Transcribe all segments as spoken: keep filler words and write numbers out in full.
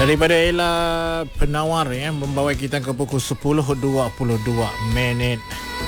Daripada Ella Penawar ya, membawa kita ke pukul sepuluh dua puluh dua minit.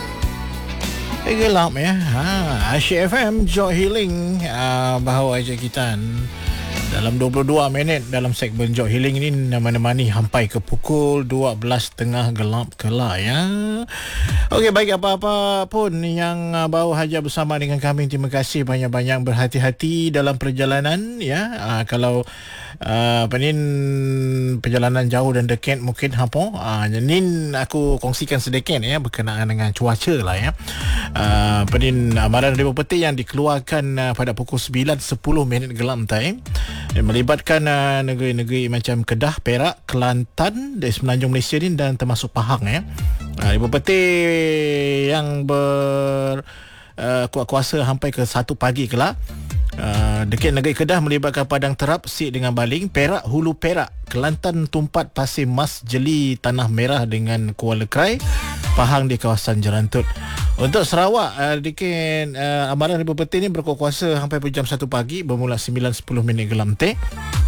Eh, gelap ya. Ha, Asyik F M Joy Healing uh, bahawa aja kita dalam dua puluh dua minit dalam segmen Joy Healing ini menemani sampai ke pukul dua belas tiga puluh gelap kelak ya. Okey, baik, apa-apa pun yang uh, baru hajar bersama dengan kami, terima kasih banyak-banyak, berhati-hati dalam perjalanan ya. Uh, kalau uh, apa ni perjalanan jauh dan dekat mungkin apa uh, ni aku kongsikan sedikit ya berkenaan dengan cuaca lah ya. Uh, apa ni amaran Ribu Peti yang dikeluarkan uh, pada pukul sembilan sepuluh minit gelap time yang melibatkan uh, negeri-negeri macam Kedah, Perak, Kelantan dari semenanjung Malaysia ni dan termasuk Pahang ya. Uh, Ribu Peti yang ber uh, kuasa sampai ke satu pagi kelak. Uh, dekat negeri Kedah melibatkan Padang Terap, Sik dengan Baling, Perak, Hulu Perak, Kelantan, Tumpat, Pasir Mas, Jeli, Tanah Merah dengan Kuala Krai, Pahang di kawasan Jerantut. Untuk Sarawak, uh, dekat uh, amaran Ribu Peti ini berkuasa sampai jam satu pagi bermula sembilan sepuluh minit gelam teh.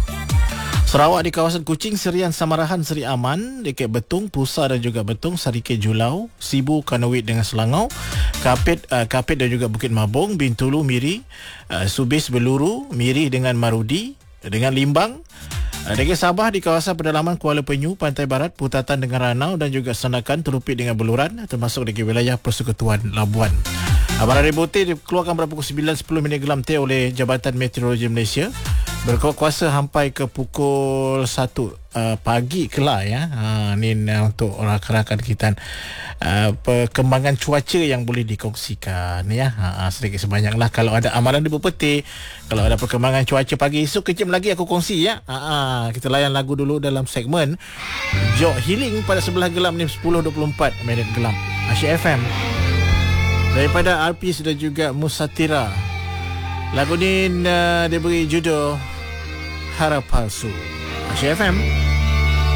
Sarawak di kawasan Kuching, Serian, Samarahan, Seri Aman, dekat Betung, Pusa dan juga Betung, Sarikit, Julau, Sibu, Kanawit dengan Selangau, Kapit, uh, Kapit dan juga Bukit Mabung, Bintulu, Miri, uh, Subis, Beluru, Miri dengan Marudi, dengan Limbang, uh, dekat Sabah di kawasan pedalaman Kuala Penyu, Pantai Barat, Putatan dengan Ranau dan juga Sanakan, Terupit dengan Beluran, termasuk dekat wilayah Persekutuan Labuan. Amaran Ribu Peti dikeluarkan pada pukul sembilan sepuluh minit gelam teh oleh Jabatan Meteorologi Malaysia, berkuasa sampai ke pukul satu uh, pagi kelak ya. Ha, ni uh, untuk rakan-rakan kita uh, perkembangan cuaca yang boleh dikongsikan ya. Ha, sedikit sebanyaklah kalau ada amaran Ribu Peti, kalau ada perkembangan cuaca pagi esok kejap lagi aku kongsi ya. Ha, ha, kita layan lagu dulu dalam segmen Joy Healing pada sebelah gelap ni sepuluh dua puluh empat minit gelap. Asyik F M daripada R P dan juga Musatira. Lagu ni uh, diberi judul Harap Palsu. Asyik F M.